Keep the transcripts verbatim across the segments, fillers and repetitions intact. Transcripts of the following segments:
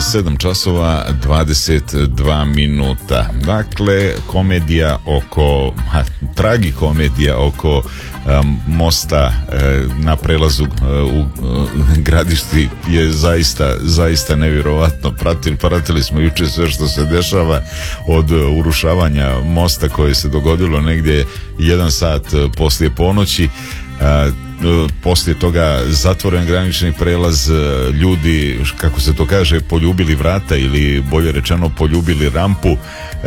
sedam časova dvadeset dva minuta. Dakle, komedija oko, ha, tragikomedija oko um, mosta um, na prelazu um, u um, Gradišti je zaista, zaista nevjerovatno. Pratili, pratili smo juče sve što se dešava od uh, urušavanja mosta koje se dogodilo negdje jedan sat uh, poslije ponoći. Uh, poslije toga zatvoren granični prelaz, ljudi, kako se to kaže, poljubili vrata ili bolje rečeno poljubili rampu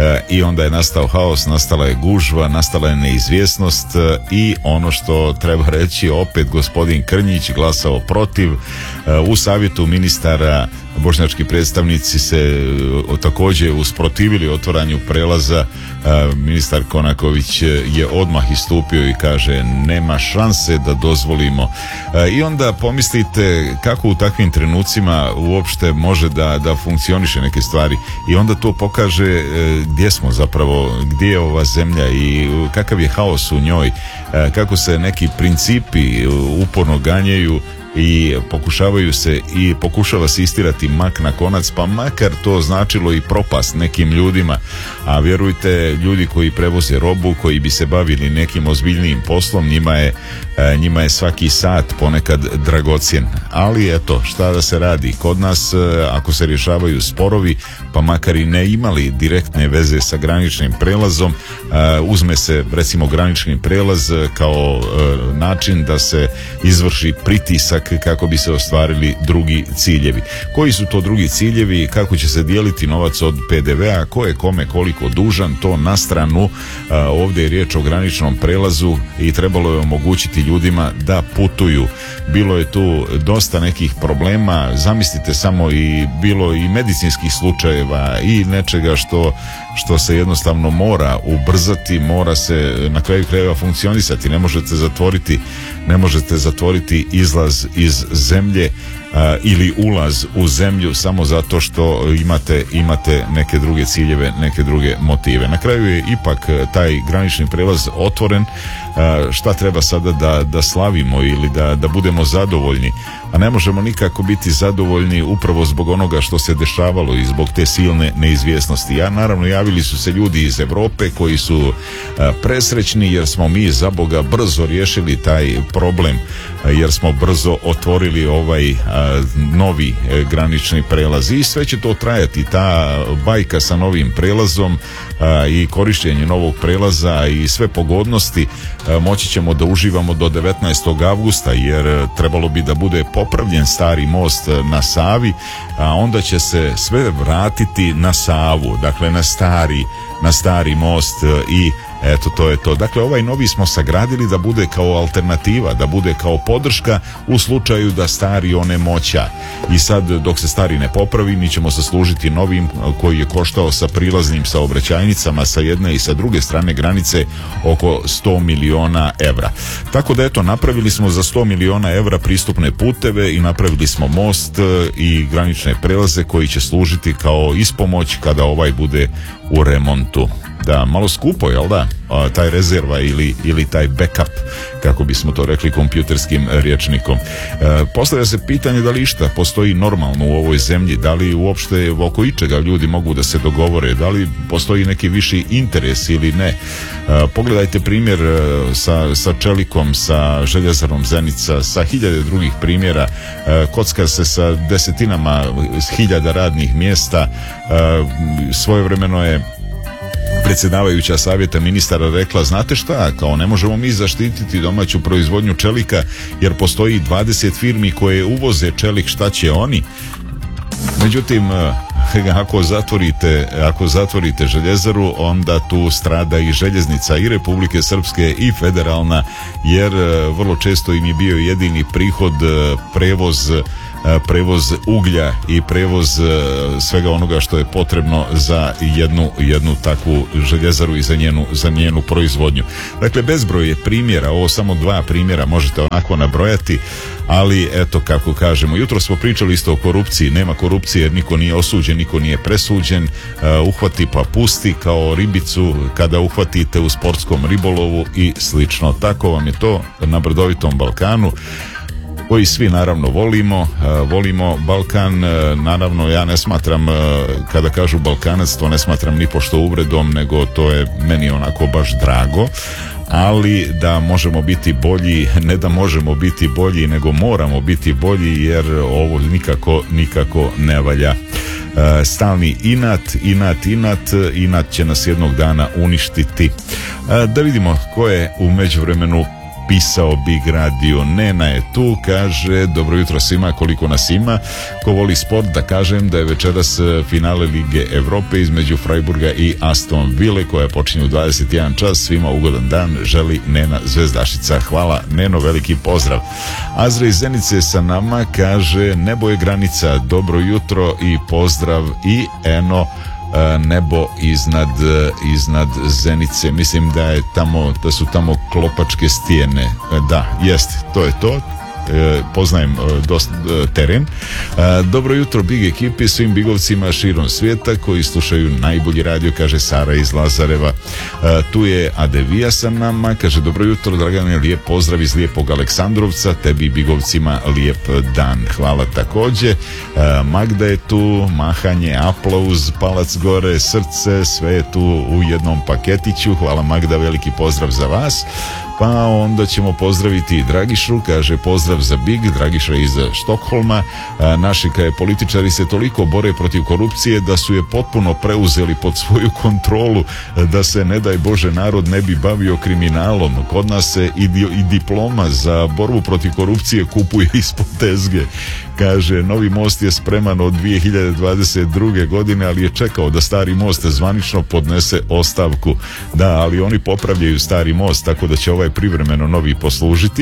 i onda je nastao haos, nastala je gužva, nastala je neizvjesnost i ono što treba reći, opet gospodin Krnjić glasao protiv. U savjetu ministara bošnjački predstavnici se također usprotivili otvaranju prelaza. Ministar Konaković je odmah istupio i kaže nema šanse da dozvolimo. I onda pomislite kako u takvim trenucima uopšte može da, da funkcioniše neke stvari i onda to pokaže gdje smo zapravo, gdje je ova zemlja i kakav je haos u njoj, kako se neki principi uporno ganjaju i pokušavaju se i pokušava se istirati mak na konac, pa makar to značilo i propast nekim ljudima. A vjerujte, ljudi koji prevoze robu, koji bi se bavili nekim ozbiljnijim poslom, njima je, njima je svaki sat ponekad dragocjen. Ali eto, šta da se radi? Kod nas, ako se rješavaju sporovi, pa makar i ne imali direktne veze sa graničnim prelazom, uzme se recimo granični prelaz kao način da se izvrši pritisak kako bi se ostvarili drugi ciljevi. Koji su to drugi ciljevi, kako će se dijeliti novac od P D V-a, ko je kome koliko dužan, to na stranu. Ovdje je riječ o graničnom prelazu i trebalo je omogućiti ljudima da putuju. Bilo je tu dosta nekih problema, zamislite samo, i bilo i medicinskih slučajeva i nečega što, što se jednostavno mora ubrzati, mora se na kraju krajeva funkcionisati. Ne možete zatvoriti, ne možete zatvoriti izlaz iz zemlje a, ili ulaz u zemlju samo zato što imate, imate neke druge ciljeve, neke druge motive. Na kraju je ipak taj granični prelaz otvoren. A, šta treba sada da, da slavimo ili da, da budemo zadovoljni? A ne možemo nikako biti zadovoljni upravo zbog onoga što se dešavalo i zbog te silne neizvjesnosti. Ja, naravno, javili su se ljudi iz Europe koji su a, presrećni jer smo mi za Boga brzo riješili taj problem, a, jer smo brzo otvorili ovaj a, novi a, granični prelaz i sve će to trajati. Ta bajka sa novim prelazom a, i korištenje novog prelaza i sve pogodnosti a, moći ćemo da uživamo do devetnaestog avgusta, jer trebalo bi da bude popravljen stari most na Savi, a onda će se sve vratiti na Savu, dakle na stari, na stari most i eto, to je to. Dakle, ovaj novi smo sagradili da bude kao alternativa, da bude kao podrška u slučaju da stari onemoća. I sad, dok se stari ne popravi, mi ćemo se služiti novim koji je koštao sa prilaznim saobraćajnicama sa jedne i sa druge strane granice oko sto miliona evra. Tako da eto, napravili smo za sto miliona evra pristupne puteve i napravili smo most i granične prelaze koji će služiti kao ispomoć kada ovaj bude u remontu. Da, malo skupo, jel da? A, taj rezerva ili, ili taj backup, kako bismo to rekli kompjuterskim rječnikom. E, postavlja se pitanje da li išta postoji normalno u ovoj zemlji, da li uopšte oko ičega ljudi mogu da se dogovore, da li postoji neki viši interes ili ne. E, pogledajte primjer sa, sa čelikom, sa željezarom Zenica, sa hiljade drugih primjera. E, kocka se sa desetinama hiljada radnih mjesta. E, svojevremeno je predsjedavajuća savjeta ministara rekla, znate šta, kao ne možemo mi zaštititi domaću proizvodnju čelika jer postoji dvadeset firmi koje uvoze čelik, šta će oni? Međutim, ako zatvorite, ako zatvorite željezaru, onda tu strada i željeznica i Republike Srpske i federalna, jer vrlo često im je bio jedini prihod prevoz prevoz uglja i prevoz svega onoga što je potrebno za jednu, jednu takvu željezaru i za njenu, za njenu proizvodnju. Dakle, bezbroj je primjera, ovo samo dva primjera možete onako nabrojati, ali eto, kako kažemo, jutro smo pričali isto o korupciji. Nema korupcije jer niko nije osuđen, niko nije presuđen. Uh, uhvati pa pusti, kao ribicu kada uhvatite u sportskom ribolovu i slično. Tako vam je to na brdovitom Balkanu. koji svi naravno volimo, volimo Balkan. Naravno, ja ne smatram, kada kažu Balkanac, to ne smatram ni pošto uvredom, nego to je meni onako baš drago, ali da možemo biti bolji, ne da možemo biti bolji, nego moramo biti bolji, jer ovo nikako, nikako ne valja. Stalni inat, inat, inat, inat će nas jednog dana uništiti. Da vidimo ko je u međuvremenu pisao Big Radio. Nena je tu, kaže dobro jutro svima, koliko nas ima. Ko voli sport, da kažem da je večeras finale Lige Evrope između Freiburga i Aston Ville, koja počinje u dvadeset jedan čas. Svima ugodan dan želi Nena Zvezdašica. Hvala Neno, veliki pozdrav. Azra iz Zenice sa nama, kaže nebo je granica, dobro jutro i pozdrav. I eno nebo iznad, iznad Zenice, mislim da je tamo, da su tamo Klopačke stijene. Da, jeste, to je to. Poznajem dosta teren. Dobro jutro Big ekipi, svim bigovcima širom svijeta koji slušaju najbolji radio, kaže Sara iz Lazareva. Tu je Adevija sa nama, kaže dobro jutro Dragane, lijep pozdrav iz lijepog Aleksandrovca, tebi bigovcima lijep dan. Hvala također. Magda je tu, mahanje, aplauz, palac gore, srce, sve je tu u jednom paketiću. Hvala Magda, veliki pozdrav za vas. Pa onda ćemo pozdraviti Dragišu, kaže pozdrav za Big, Dragiša iz Štokholma. A, naši kaj političari se toliko bore protiv korupcije da su je potpuno preuzeli pod svoju kontrolu, da se ne daj Bože narod ne bi bavio kriminalom. Kod nas se i, i diploma za borbu protiv korupcije kupuje ispod tezge. Kaže, novi most je spreman od dvije hiljade dvadeset druge godine, ali je čekao da stari most zvanično podnese ostavku. Da, ali oni popravljaju stari most, tako da će ovaj privremeno novi poslužiti. E,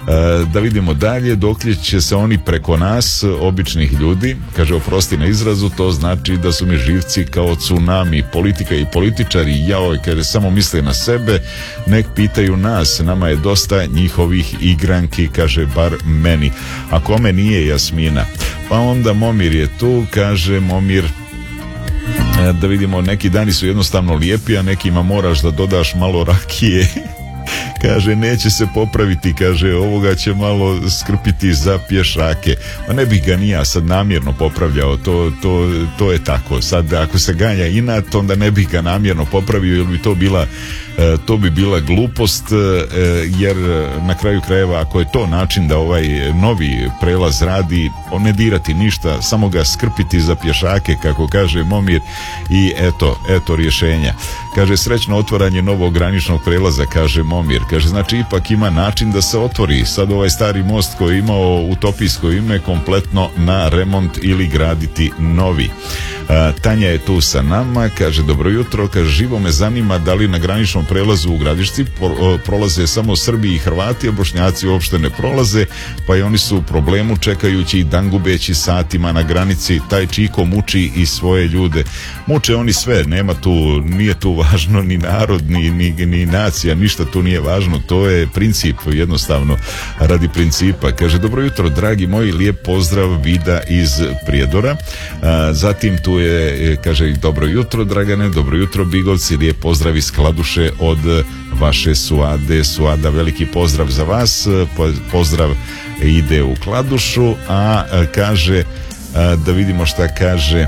da vidimo dalje, dokle će se oni preko nas, običnih ljudi, kaže, oprosti na izrazu, to znači da su mi živci kao tsunami, politika i političari, jao, kaže, samo misle na sebe, nek pitaju nas, nama je dosta njihovih igranki, kaže, bar meni. A kome nije, Jasmina? Pa onda Momir je tu, kaže Momir, da vidimo, neki dani su jednostavno lijepi, a nekima moraš da dodaš malo rakije. Kaže, neće se popraviti, kaže, ovoga će malo skrpiti za pješake. Ma ne bih ga ni ja sad namjerno popravljao, to, to, to je tako. Sad, ako se ganja inat, onda ne bih ga namjerno popravio, jer bi to bila, to bi bila glupost, jer na kraju krajeva, ako je to način da ovaj novi prelaz radi, ne dirati ništa, samo ga skrpiti za pješake, kako kaže Momir, i eto, eto rješenja. Kaže, srećno otvaranje novog graničnog prelaza, kaže Momir. Kaže, znači ipak ima način da se otvori. Sad ovaj stari most koji je imao utopijsko ime kompletno na remont ili graditi novi. A, Tanja je tu sa nama, kaže dobro jutro, kaže živo me zanima da li na graničnom prelazu u Gradišci prolaze samo Srbi i Hrvati, a Bošnjaci uopšte ne prolaze, pa i oni su u problemu čekajući i dangubeći satima na granici. Taj Čiko muči i svoje ljude. Muče oni sve, nema tu, nije tu važno ni narod, ni, ni, ni nacija, ništa tu nije važno, to je princip, jednostavno radi principa. Kaže dobro jutro dragi moji, lijep pozdrav Vida iz Prijedora. A, zatim tu je, kaže dobro jutro Dragane, dobro jutro Bigovci, lijep pozdrav iz Kladuše od vaše Suade. Suada, veliki pozdrav za vas, pozdrav ide u Kladušu, a kaže, a, da vidimo šta kaže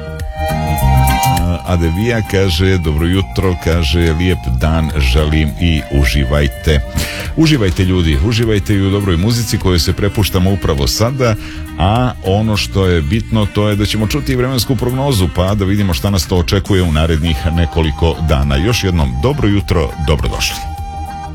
Adevija, kaže dobro jutro, kaže lijep dan želim i uživajte. Uživajte ljudi, uživajte i u dobroj muzici koju se prepuštamo upravo sada, a ono što je bitno to je da ćemo čuti vremensku prognozu, pa da vidimo šta nas to očekuje u narednih nekoliko dana. Još jednom dobro jutro, dobrodošli.